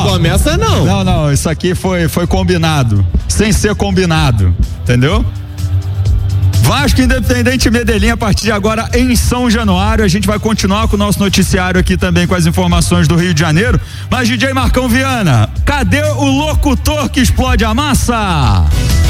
promessa não. Não, isso aqui foi combinado, sem ser combinado, entendeu? Vasco Independente Medellín a partir de agora em São Januário. A gente vai continuar com o nosso noticiário aqui também com as informações do Rio de Janeiro. Mas DJ Marcão Viana, cadê o locutor que explode a massa?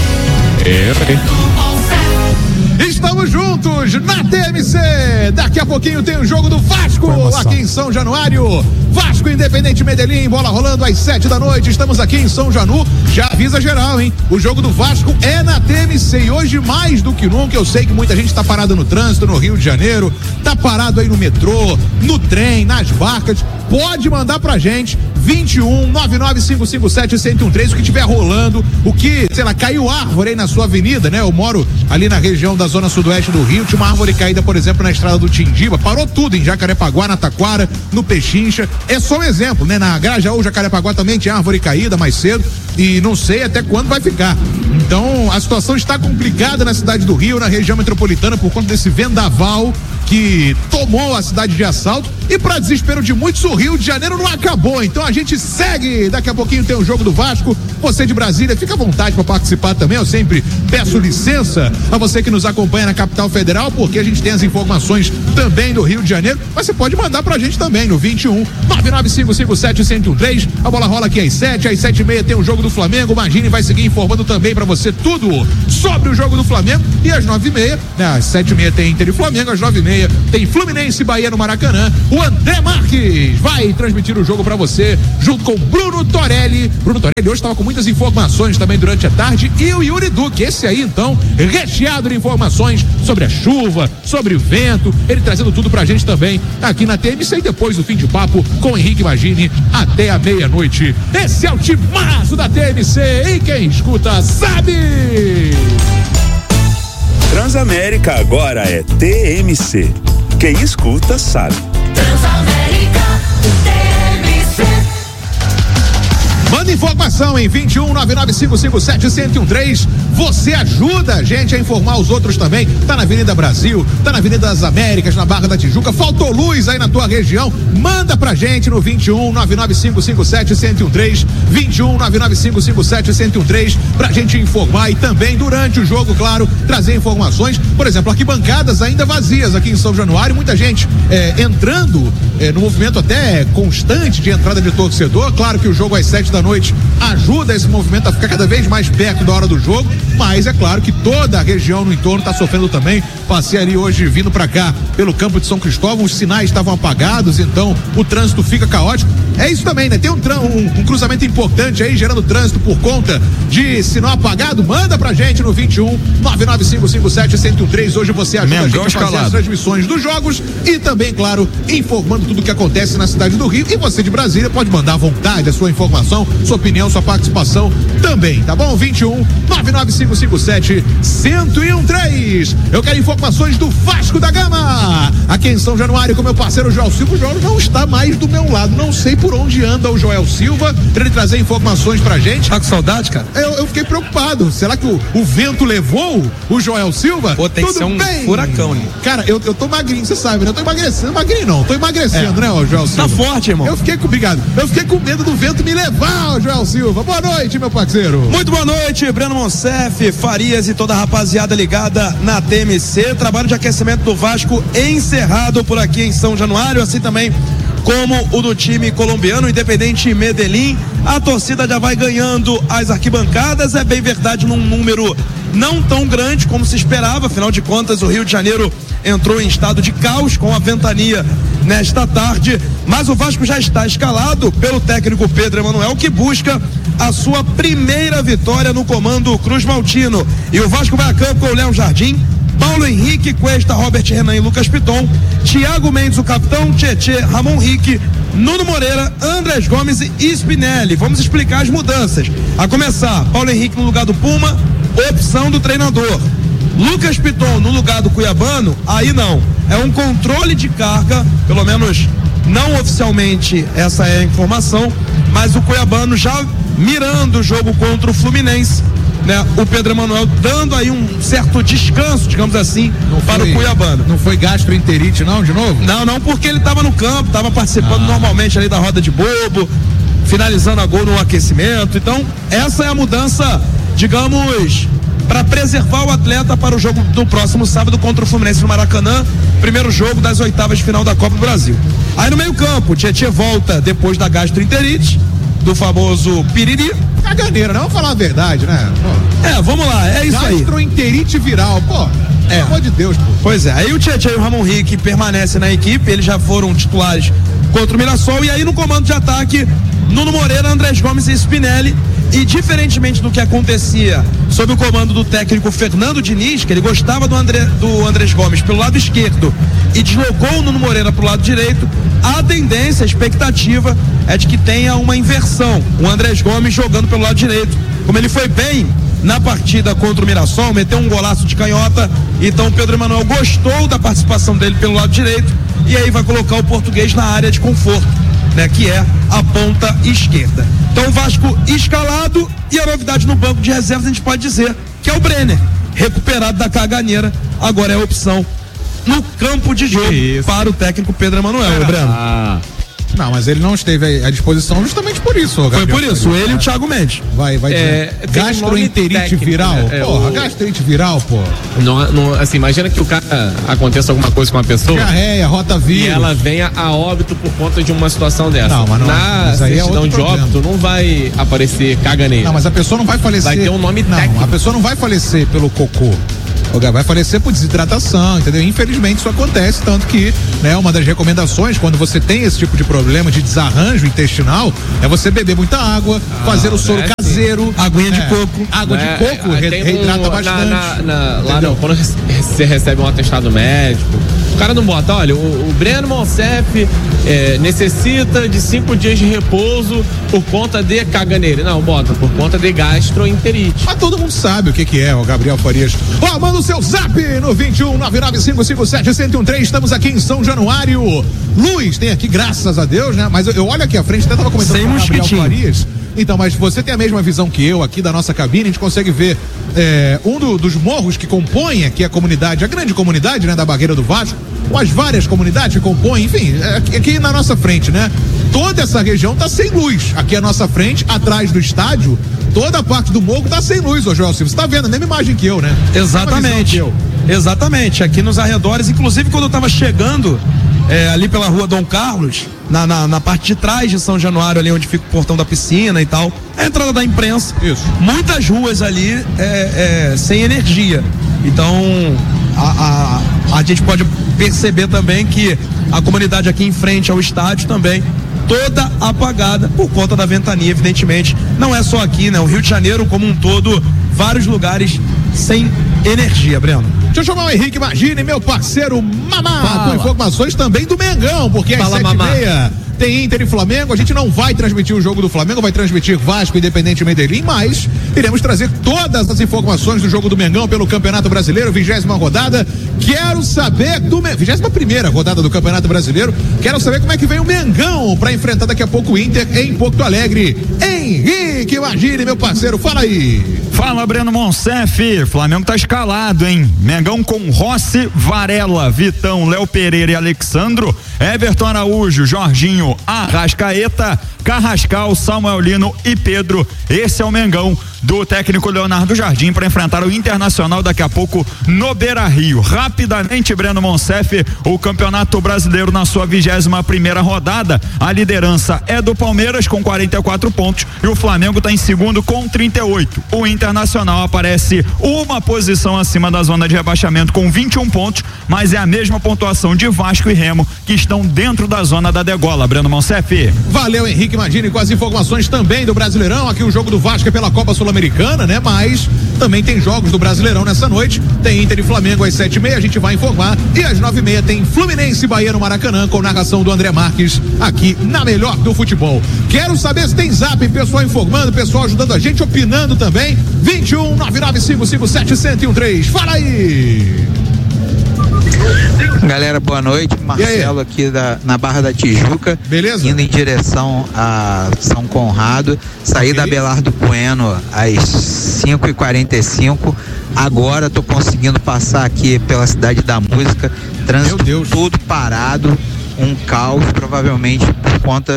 Estamos juntos na TMC. Daqui a pouquinho tem o jogo do Vasco aqui em São Januário. Vasco Independente Medellín, bola rolando às 7 da noite. Estamos aqui em São Janu. Já avisa geral, hein? O jogo do Vasco é na TMC e hoje mais do que nunca. Eu sei que muita gente tá parada no trânsito no Rio de Janeiro, tá parado aí no metrô, no trem, nas barcas. Pode mandar pra gente 21-99557-1013, o que tiver rolando, o que, sei lá, caiu árvore aí na sua avenida, né? Eu moro ali na região da zona sudoeste do Rio, tinha uma árvore caída, por exemplo, na estrada do Tindiba, parou tudo em Jacarepaguá, na Taquara, no Pechincha, é só um exemplo, né? Na Grajaú, Jacarepaguá também tinha árvore caída mais cedo e não sei até quando vai ficar. Então, a situação está complicada na cidade do Rio, na região metropolitana, por conta desse vendaval que tomou a cidade de assalto e, para desespero de muitos, o Rio de Janeiro não acabou. Então a gente segue, daqui a pouquinho tem o jogo do Vasco. Você de Brasília, fica à vontade para participar também. Eu sempre peço licença a você que nos acompanha na capital federal, porque a gente tem as informações também do Rio de Janeiro, mas você pode mandar pra gente também no 21-99557-1013. A bola rola aqui às 7, às 7h30 tem o jogo do Flamengo. Imagine, vai seguir informando também pra você tudo sobre o jogo do Flamengo. E às 9h30, né, às 7h30 tem Inter e Flamengo, às 9h30 tem Fluminense e Bahia no Maracanã. O André Marques vai transmitir o jogo pra você, junto com Bruno Torelli. Bruno Torelli hoje estava com muitas informações também durante a tarde, e o Yuri Duque, esse aí então, recheado de informações sobre a chuva, sobre o vento, ele trazendo tudo pra gente também aqui na TMC, e depois do fim de papo com Henrique Magini até a meia-noite. Esse é o timaço da TMC, e quem escuta sabe! Transamérica agora é TMC. Quem escuta sabe. Transamérica, TMC. Manda informação em 21-99557-1013. Você ajuda a gente a informar os outros também. Tá na Avenida Brasil, tá na Avenida das Américas, na Barra da Tijuca. Faltou luz aí na tua região? Manda pra gente no 21-99557-1013. 21-99557-1013 pra gente informar e também durante o jogo, claro, trazer informações. Por exemplo, arquibancadas ainda vazias aqui em São Januário. Muita gente entrando no movimento até constante de entrada de torcedor. Claro que o jogo às 7 da noite ajuda esse movimento a ficar cada vez mais perto da hora do jogo, mas é claro que toda a região no entorno está sofrendo também. Passei ali hoje vindo para cá pelo campo de São Cristóvão, os sinais estavam apagados, então o trânsito fica caótico. É isso também, né? Tem um cruzamento importante aí gerando trânsito por conta de sinal apagado. Manda pra gente no 21-99557-1013. Hoje você ajuda a gente a fazer as transmissões dos jogos e também, claro, informando tudo o que acontece na cidade do Rio. E você de Brasília pode mandar à vontade a sua informação, sua opinião, sua participação também, tá bom? 21-99557-1013. Eu quero informações do Vasco da Gama, aqui em São Januário, com meu parceiro Joel Silva. O Joel não está mais do meu lado, não sei por onde anda o Joel Silva, pra ele trazer informações pra gente. Tá com saudade, cara? Eu fiquei preocupado, será que o vento levou o Joel Silva? Pô, tem que ser um furacão, né? Cara, eu tô magrinho, você sabe, né? Eu tô emagrecendo, magrinho não, tô emagrecendo, né, ó, Joel Silva? Tá forte, irmão. Eu fiquei com medo do vento me levar, ó, Joel Silva. Boa noite, meu parceiro. Muito boa noite, Breno Monsef, Farias e toda a rapaziada ligada na TMC. Trabalho de aquecimento do Vasco encerrado por aqui em São Januário, assim também como o do time colombiano Independente Medellín. A torcida já vai ganhando as arquibancadas, é bem verdade, num número não tão grande como se esperava. Afinal de contas, o Rio de Janeiro entrou em estado de caos com a ventania nesta tarde, mas o Vasco já está escalado pelo técnico Pedro Emanuel, que busca a sua primeira vitória no comando Cruz Maltino. E o Vasco vai a campo com o Léo Jardim, Paulo Henrique, Cuesta, Robert Renan e Lucas Piton, Thiago Mendes, o capitão, Tietê, Ramon Rique, Nuno Moreira, Andrés Gomes e Spinelli. Vamos explicar as mudanças. A começar, Paulo Henrique no lugar do Puma, opção do treinador. Lucas Piton no lugar do Cuiabano, aí não. É um controle de carga, pelo menos não oficialmente essa é a informação, mas o Cuiabano já mirando o jogo contra o Fluminense, né? O Pedro Emanuel dando aí um certo descanso, digamos assim, para o Cuiabano. Não foi gastroenterite não, de novo? Não, porque ele estava no campo, estava participando normalmente ali da roda de bobo, finalizando a gol no aquecimento. Então, essa é a mudança, digamos, para preservar o atleta para o jogo do próximo sábado contra o Fluminense no Maracanã, primeiro jogo das oitavas de final da Copa do Brasil. Aí no meio campo, Tietê volta depois da gastroenterite, do famoso piriri. Caganeira, não? Vamos falar a verdade, né? Pô. Vamos lá, é isso aí. Gastroenterite viral, pô. Pelo amor de Deus, pô. Pois é, aí o Tietê e o Ramon Rick permanecem na equipe, eles já foram titulares contra o Mirassol, e aí no comando de ataque, Nuno Moreira, Andrés Gomes e Spinelli. E diferentemente do que acontecia sob o comando do técnico Fernando Diniz, que ele gostava do Andrés Gomes pelo lado esquerdo e deslocou o Nuno Moreira pro lado direito, a tendência, a expectativa é de que tenha uma inversão, o Andrés Gomes jogando pelo lado direito, como ele foi bem na partida contra o Mirassol, meteu um golaço de canhota, então o Pedro Emanuel gostou da participação dele pelo lado direito, e aí vai colocar o português na área de conforto, né, que é a ponta esquerda. Então o Vasco escalado, e a novidade no banco de reservas a gente pode dizer que é o Brenner, recuperado da caganeira, agora é a opção no campo de jogo para o técnico Pedro Emanuel, Breno. Não, mas ele não esteve à disposição justamente por isso, Gabriel. Foi por isso, ele e o Thiago Mendes. Vai dizer. Gastroenterite viral? Porra, gastroenterite viral, pô. Não, assim, imagina que o cara aconteça alguma coisa com uma pessoa. Diarreia, rotavírus. E ela venha a óbito por conta de uma situação dessa. Não, mas não. Na certidão de óbito não vai aparecer caganeira. Não, mas a pessoa não vai falecer. Vai ter um nome técnico. Não, a pessoa não vai falecer pelo cocô. Vai falecer por desidratação, entendeu? Infelizmente isso acontece, tanto que, né, uma das recomendações quando você tem esse tipo de problema de desarranjo intestinal é você beber muita água, fazer o soro caseiro, aguinha de coco. Água de coco reidrata bastante. Lá não, quando você recebe um atestado médico, o cara não bota, olha, o Breno Monsef necessita de 5 dias de repouso por conta de caganeira. Não, bota por conta de gastroenterite. Mas todo mundo sabe o que é, o Gabriel Farias. Manda o seu zap no 21-99557-1013. Estamos aqui em São Januário. Luz tem aqui, graças a Deus, né? Mas eu olho aqui à frente, até tava comentando com o Gabriel Farias. Então, mas você tem a mesma visão que eu aqui da nossa cabine, a gente consegue ver dos morros que compõem aqui a comunidade, a grande comunidade, né, da Barreira do Vasco, com as várias comunidades que compõem, enfim, aqui na nossa frente, né? Toda essa região tá sem luz. Aqui à nossa frente, atrás do estádio, toda a parte do morro tá sem luz, ô Joel Silva. Você tá vendo a mesma imagem que eu, né? Exatamente. Exatamente. Aqui nos arredores, inclusive quando eu tava chegando ali pela rua Dom Carlos, na parte de trás de São Januário, ali onde fica o portão da piscina e tal, a entrada da imprensa. Isso. Muitas ruas ali sem energia. Então, a gente pode perceber também que a comunidade aqui em frente ao estádio também toda apagada por conta da ventania, evidentemente. Não é só aqui, né? O Rio de Janeiro como um todo, vários lugares sem energia, Breno. Deixa eu chamar o Henrique Magini, meu parceiro Mamá, com informações também do Mengão, porque às 7h30 tem Inter e Flamengo. A gente não vai transmitir o jogo do Flamengo, vai transmitir Vasco, Independente Medellín, mas iremos trazer todas as informações do jogo do Mengão pelo Campeonato Brasileiro, 20ª rodada. Quero saber 21ª rodada do Campeonato Brasileiro. Quero saber como é que vem o Mengão para enfrentar daqui a pouco o Inter em Porto Alegre. Henrique Magini, meu parceiro, fala aí. Fala, Breno Monsef. Flamengo tá escalado, hein? Mengão com Rossi, Varela, Vitão, Léo Pereira e Alexandro, Everton Araújo, Jorginho, Arrascaeta, Carrascal, Samuel Lino e Pedro. Esse é o Mengão do técnico Leonardo Jardim para enfrentar o Internacional daqui a pouco no Beira-Rio. Rapidamente, Breno Monsef, o Campeonato Brasileiro na sua 21ª rodada, a liderança é do Palmeiras com 44 pontos e o Flamengo está em segundo com 38. O Internacional aparece uma posição acima da zona de rebaixamento com 21 pontos, mas é a mesma pontuação de Vasco e Remo, que estão dentro da zona da degola. Breno Monsef. Valeu, Henrique Magini, com as informações também do Brasileirão. Aqui o jogo do Vasco é pela Copa Sul-Americana, né? Mas também tem jogos do Brasileirão nessa noite. Tem Inter e Flamengo às 7h30, a gente vai informar. E às 9h30 tem Fluminense e Bahia no Maracanã, com narração do André Marques, aqui na Melhor do Futebol. Quero saber se tem zap, pessoal informando, pessoal ajudando a gente, opinando também. 21-99557-1013. Fala aí! Galera, boa noite. Marcelo aqui na Barra da Tijuca. Beleza? Indo em direção a São Conrado. Saí da Abelardo Bueno às 5h45. Agora tô conseguindo passar aqui pela Cidade da Música. Trânsito tudo parado. Um caos, provavelmente por conta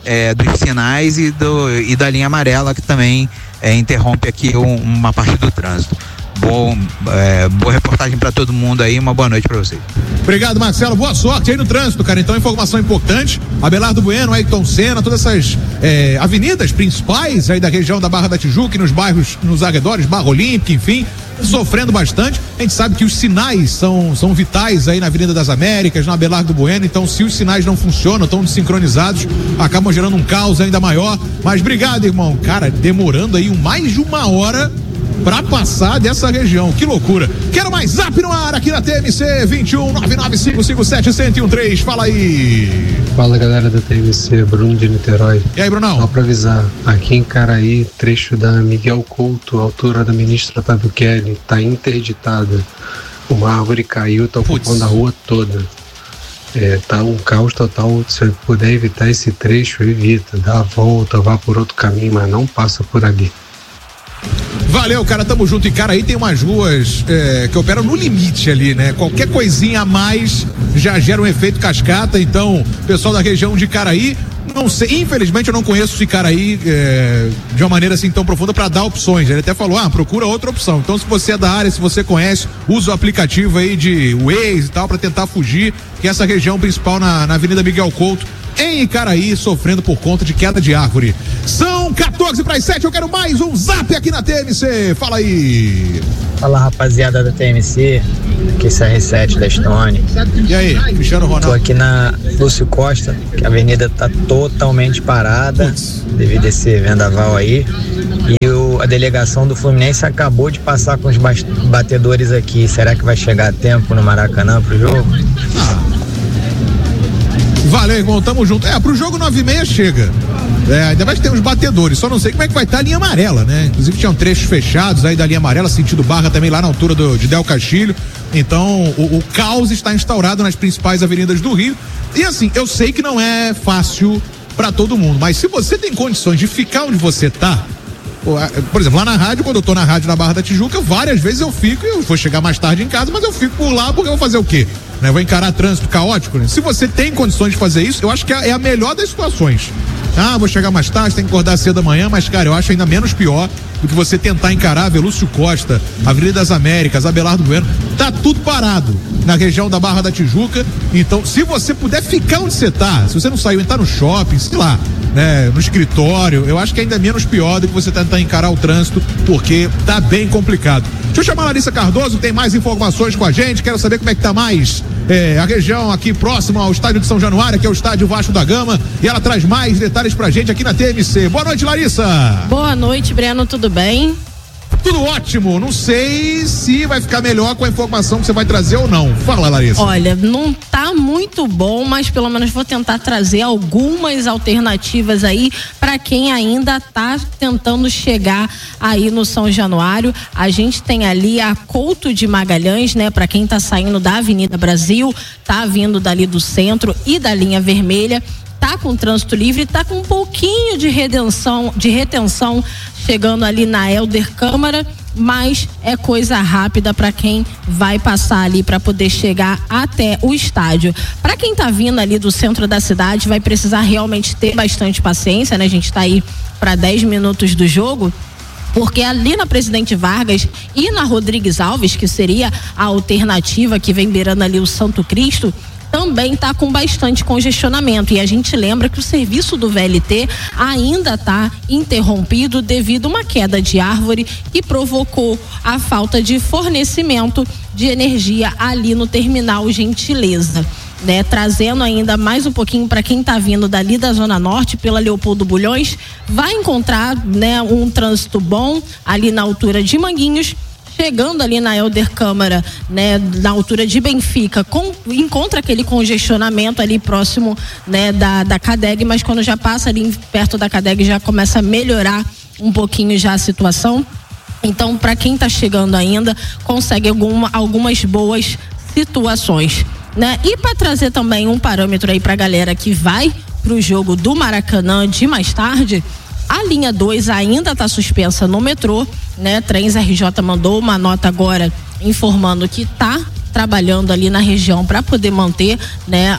dos sinais e da linha amarela, que também interrompe aqui uma parte do trânsito. Boa reportagem para todo mundo aí, uma boa noite para vocês. Obrigado, Marcelo, boa sorte aí no trânsito, cara. Então, informação importante: Abelardo Bueno, Ayrton Senna, todas essas avenidas principais aí da região da Barra da Tijuca e nos bairros, nos arredores, Barra Olímpica, enfim, sofrendo bastante. A gente sabe que os sinais são vitais aí na Avenida das Américas, na Abelardo Bueno. Então, se os sinais não funcionam, estão desincronizados, acabam gerando um caos ainda maior. Mas obrigado, irmão. Cara, demorando aí mais de uma hora pra passar dessa região, que loucura. Quero mais Zap no ar aqui na TMC 21-99557-1013. Fala aí. Fala, galera da TMC, Bruno de Niterói. E aí, Brunão? Só pra avisar, aqui em Caraí, trecho da Miguel Couto, altura da ministra Tadu Kelly, tá interditada. Uma árvore caiu, tá ocupando a rua toda. Tá um caos total. Se eu puder evitar esse trecho, evita, dá a volta, vá por outro caminho, mas não passa por ali. Valeu, cara, tamo junto. E, cara, aí tem umas ruas que operam no limite ali, né? Qualquer coisinha a mais já gera um efeito cascata. Então, pessoal da região de Caraí, não sei, infelizmente eu não conheço esse Caraí de uma maneira assim tão profunda para dar opções. Ele até falou, procura outra opção. Então, se você é da área, se você conhece, usa o aplicativo aí de Waze e tal para tentar fugir, que essa região principal na Avenida Miguel Couto, em Icaraí, sofrendo por conta de queda de árvore. São 14:07, eu quero mais um Zap aqui na TMC. Fala aí. Fala, rapaziada da TMC, aqui é CR7 da Stone. E aí, Cristiano Ronaldo? Tô aqui na Lúcio Costa, que a avenida tá totalmente parada devido a esse vendaval aí. E a delegação do Fluminense acabou de passar com os batedores aqui. Será que vai chegar a tempo no Maracanã pro jogo? Valeu, irmão, tamo junto. Pro jogo 9h30 chega. Ainda mais que tem uns batedores, só não sei como é que vai estar a linha amarela, né? Inclusive tinham trechos fechados aí da linha amarela, sentido Barra também lá na altura de Del Castilho. Então, o caos está instaurado nas principais avenidas do Rio. E assim, eu sei que não é fácil pra todo mundo, mas se você tem condições de ficar onde você tá, por exemplo, lá na rádio, quando eu tô na rádio na Barra da Tijuca, várias vezes eu vou chegar mais tarde em casa, mas eu fico por lá porque eu vou fazer o quê? Vou encarar trânsito caótico, né? Se você tem condições de fazer isso, eu acho que é a melhor das situações. Vou chegar mais tarde, tem que acordar cedo amanhã, mas, cara, eu acho ainda menos pior do que você tentar encarar Velúcio Costa, Avenida das Américas, Abelardo Bueno. Tá tudo parado na região da Barra da Tijuca. Então, se você puder ficar onde você tá, se você não saiu e tá no shopping, sei lá, né, no escritório, eu acho que ainda é menos pior do que você tentar encarar o trânsito, porque tá bem complicado. Deixa eu chamar a Larissa Cardoso, tem mais informações com a gente, quero saber como é que tá mais a região aqui próxima ao estádio de São Januário, que é o estádio Vasco da Gama, e ela traz mais detalhes pra gente aqui na TMC. Boa noite, Larissa. Boa noite, Breno, tudo bem? Tudo ótimo, não sei se vai ficar melhor com a informação que você vai trazer ou não. Fala, Larissa. Olha, não tá muito bom, mas pelo menos vou tentar trazer algumas alternativas aí para quem ainda tá tentando chegar aí no São Januário. A gente tem ali a Couto de Magalhães, né, para quem tá saindo da Avenida Brasil, tá vindo dali do centro e da linha vermelha. Tá com trânsito livre, tá com um pouquinho de retenção chegando ali na Helder Câmara, mas é coisa rápida para quem vai passar ali para poder chegar até o estádio. Para quem tá vindo ali do centro da cidade, vai precisar realmente ter bastante paciência, né? A gente tá aí para 10 minutos do jogo, porque ali na Presidente Vargas e na Rodrigues Alves, que seria a alternativa que vem beirando ali o Santo Cristo, também está com bastante congestionamento, e a gente lembra que o serviço do VLT ainda está interrompido devido a uma queda de árvore que provocou a falta de fornecimento de energia ali no terminal Gentileza, né? Trazendo ainda mais um pouquinho para quem está vindo dali da Zona Norte pela Leopoldo Bulhões, vai encontrar, né, um trânsito bom ali na altura de Manguinhos. Chegando ali na Helder Câmara, né, na altura de Benfica, encontra aquele congestionamento ali próximo, né, da CADEG, mas quando já passa ali perto da CADEG já começa a melhorar um pouquinho já a situação. Então, para quem está chegando ainda, consegue algumas boas situações, né? E para trazer também um parâmetro aí para a galera que vai pro jogo do Maracanã de mais tarde, a linha 2 ainda está suspensa no metrô, né? Trens RJ mandou uma nota agora informando que está trabalhando ali na região para poder manter, né,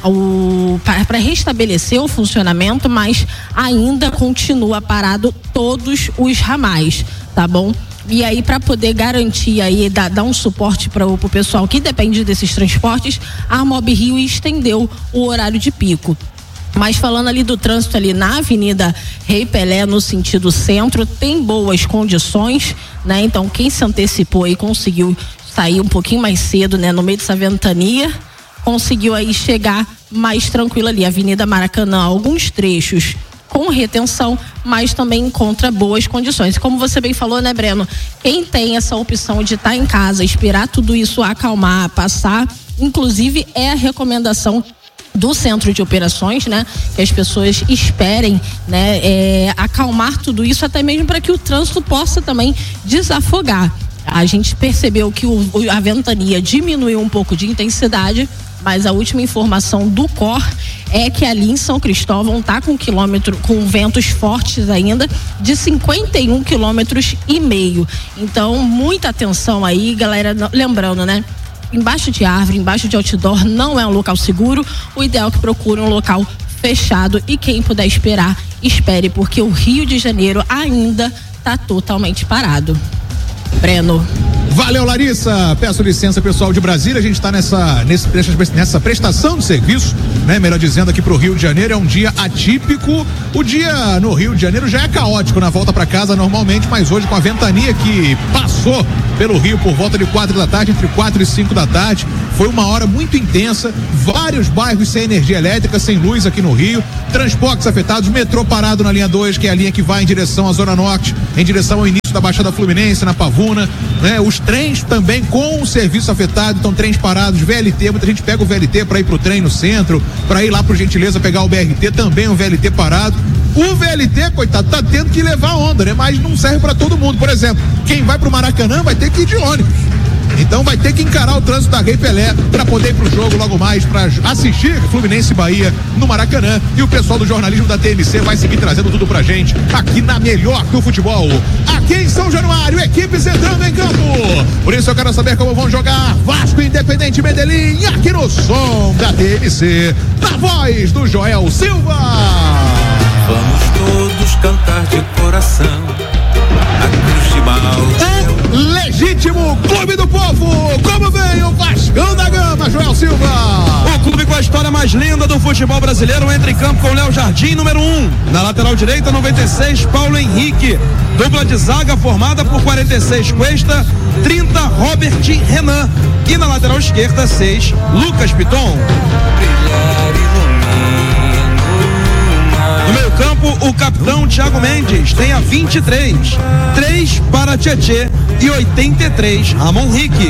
para restabelecer o funcionamento, mas ainda continua parado todos os ramais, tá bom? E aí, para poder garantir aí, dar um suporte para o pessoal que depende desses transportes, a Mob Rio estendeu o horário de pico. Mas falando ali do trânsito ali na Avenida Rei Pelé, no sentido centro, tem boas condições, né? Então, quem se antecipou aí conseguiu sair um pouquinho mais cedo, né? No meio dessa ventania, conseguiu aí chegar mais tranquilo ali. Avenida Maracanã, alguns trechos com retenção, mas também encontra boas condições. Como você bem falou, né, Breno? Quem tem essa opção de estar em casa, esperar tudo isso acalmar, passar, inclusive é a recomendação do centro de operações, né? Que as pessoas esperem, né? Acalmar tudo isso, até mesmo para que o trânsito possa também desafogar. A gente percebeu que a ventania diminuiu um pouco de intensidade, mas a última informação do COR é que ali em São Cristóvão tá com ventos fortes ainda de 51 quilômetros e meio. Então, muita atenção aí, galera, lembrando, né? Embaixo de árvore, embaixo de outdoor não é um local seguro. O ideal é que procure um local fechado e quem puder esperar, espere, porque o Rio de Janeiro ainda tá totalmente parado. Breno. Valeu, Larissa. Peço licença, pessoal de Brasília. A gente está nessa prestação de serviço, né? Melhor dizendo, aqui pro Rio de Janeiro é um dia atípico. O dia no Rio de Janeiro já é caótico na volta para casa normalmente, mas hoje com a ventania que passou pelo Rio por volta de 4 da tarde, entre 4 e 5 da tarde, foi uma hora muito intensa. Vários bairros sem energia elétrica, sem luz aqui no Rio, transportes afetados, metrô parado na linha 2, que é a linha que vai em direção à Zona Norte, em direção ao início da Baixada Fluminense, na Pavuna, né? Os trens também com o serviço afetado, então trens parados, VLT, muita gente pega o VLT para ir pro trem no centro, para ir lá pro Gentileza pegar o BRT, também o VLT parado. O VLT, coitado, tá tendo que levar a onda, né? Mas não serve para todo mundo. Por exemplo, quem vai pro Maracanã vai ter que ir de ônibus. Então vai ter que encarar o trânsito da Rei Pelé para poder ir pro jogo logo mais, para assistir Fluminense e Bahia no Maracanã. E o pessoal do jornalismo da TMC vai seguir trazendo tudo pra gente aqui na melhor do futebol. Aqui em São Januário, equipes entrando em campo. Por isso eu quero saber como vão jogar Vasco e Independente Medellín aqui no som da TMC, na voz do Joel Silva. Vamos todos cantar de coração a cruz de Malta. Legítimo Clube do Povo. Como vem o Vascão da Gama, Joel Silva? O clube com a história mais linda do futebol brasileiro entra em campo com Léo Jardim, número 1. Na lateral direita, 96, Paulo Henrique. Dupla de zaga formada por 46, Cuesta, 30, Robert Renan. E na lateral esquerda, 6, Lucas Piton. No meio campo, o capitão Thiago Mendes tem a 23, 3 para Tietê e 83, Ramon Rique.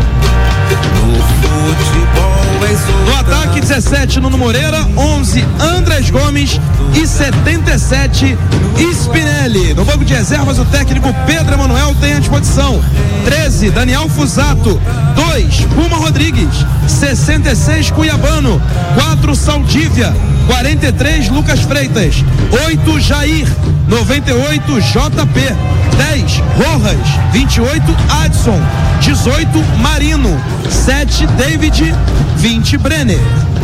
No ataque, 17, Nuno Moreira, 11, Andrés Gomes e 77, Spinelli. No banco de reservas, o técnico Pedro Emanuel tem à disposição 13, Daniel Fusato, 2, Puma Rodrigues, 66, Cuiabano, 4, Saldívia, 43, Lucas Freitas, 8, Jair, 98, JP, 10, Rojas, 28, Adson, 18, Marino, 7, David, 20, Brenner.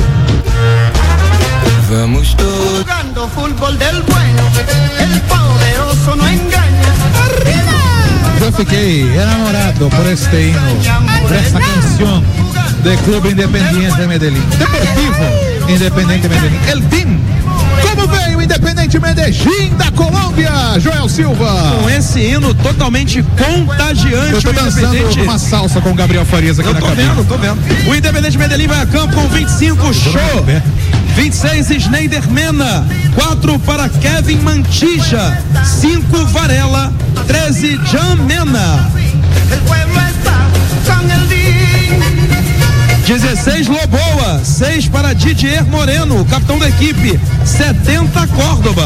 Vamos todos jugando fútbol del bueno, el poderoso no engaña. Eu fiquei enamorado por este hino, por esta canção do Clube Independiente Medellín. Deportivo Independiente Medellín. El Team. Como veio o Independente Medellín da Colômbia, Joel Silva? Com esse hino totalmente contagiante. Eu tô dançando uma salsa com o Gabriel Farias aqui na cabine. Tô vendo. O Independente Medellín vai a campo com 25, Show. 26, Schneider Mena. 4 para Kevin Mantija. 5, Varela. 13, Jan Mena. 16, Loboa, 6 para Didier Moreno, capitão da equipe, 70, Córdoba.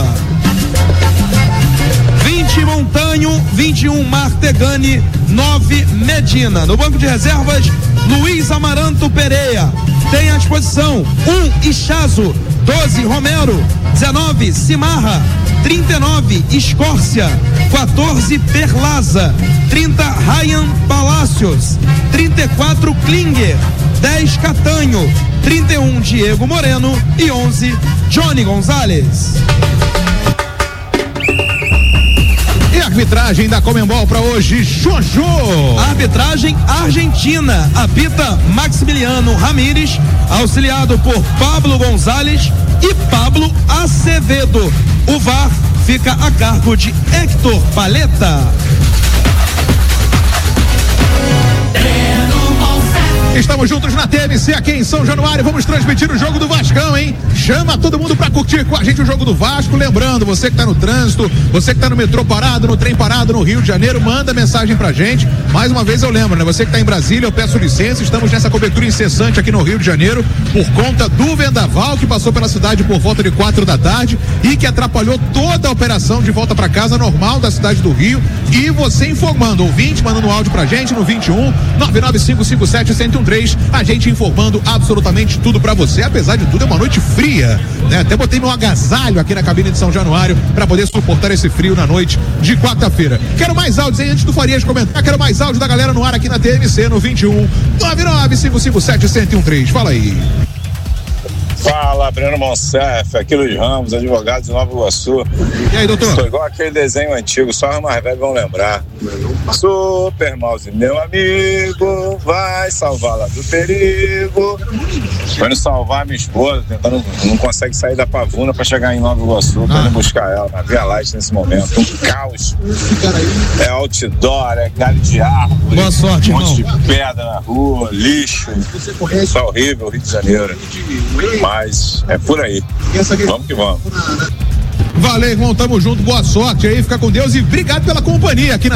20, Montanho, 21, Martegani, 9, Medina. No banco de reservas, Luiz Amaranto Pereira tem à disposição 1, Ichazo, 12, Romero, 19, Cimarra, 39, 9, Escórcia. 14, Perlaza. 30, Ryan Palacios. 34, Klinger. 10, Catanho. 31, Diego Moreno. E 11, Johnny Gonzalez. E a arbitragem da Conmebol para hoje, Jojo. Arbitragem argentina, apita Maximiliano Ramírez, auxiliado por Pablo Gonzalez e Pablo Acevedo. O VAR fica a cargo de Héctor Paleta. Estamos juntos na TMC aqui em São Januário, vamos transmitir o jogo do Vascão, hein? Chama todo mundo pra curtir com a gente o jogo do Vasco, lembrando, você que tá no trânsito, você que tá no metrô parado, no trem parado no Rio de Janeiro, manda mensagem pra gente, mais uma vez eu lembro, né? Você que tá em Brasília, eu peço licença, estamos nessa cobertura incessante aqui no Rio de Janeiro, por conta do vendaval que passou pela cidade por volta de 4 da tarde e que atrapalhou toda a operação de volta pra casa normal da cidade do Rio, e você informando, ouvinte, mandando áudio pra gente no 21 99557-1013, a gente informando absolutamente tudo pra você, apesar de tudo é uma noite fria, né? Até botei meu agasalho aqui na cabine de São Januário pra poder suportar esse frio na noite de quarta-feira. Quero mais áudios aí antes do Farias comentar, quero mais áudio da galera no ar aqui na TMC no 21 99557-1013, fala aí. Fala, Breno Monsef, aqui Luiz Ramos, advogado de Nova Iguaçu. E aí, doutor? Estou igual aquele desenho antigo, só os mais velhos vão lembrar. Super Mouse, meu amigo, vai salvá-la do perigo. Foi indo salvar minha esposa, tentando, não consegue sair da Pavuna para chegar em Nova Iguaçu, para ir buscar ela na Via Light nesse momento. Um caos. É outdoor, é galho de árvore. Boa sorte, um monte de pedra na rua, lixo. Só horrível, Rio de Janeiro. Mas é por aí. Vamos que vamos. Valeu, irmão, tamo junto, boa sorte aí, fica com Deus e obrigado pela companhia aqui na